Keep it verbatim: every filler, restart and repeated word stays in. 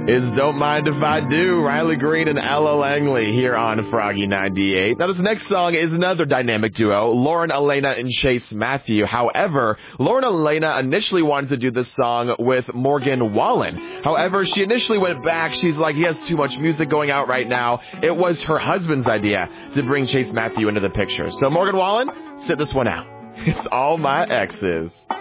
is Don't Mind If I Do, Riley Green and Ella Langley here on Froggy ninety-eight. Now, this next song is another dynamic duo, Lauren Elena and Chase Matthew. However, Lauren Elena initially wanted to do this song with Morgan Wallen. However, she initially went back. She's like, he has too much music going out right now. It was her husband's idea to bring Chase Matthew into the picture. So, Morgan Wallen, sit this one out. It's All My Exes.